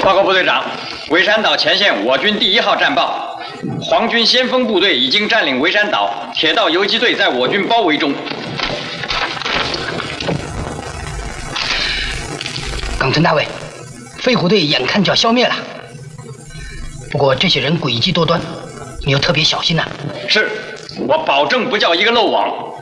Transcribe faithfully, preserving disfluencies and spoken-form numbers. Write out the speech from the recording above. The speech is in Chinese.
报告部队长，围山岛前线我军第一号战报，皇军先锋部队已经占领围山岛，铁道游击队在我军包围中。 冈村大尉，飞虎队眼看就要消灭了，不过这些人诡计多端，你要特别小心呐、啊。 是，我保证不叫一个漏网。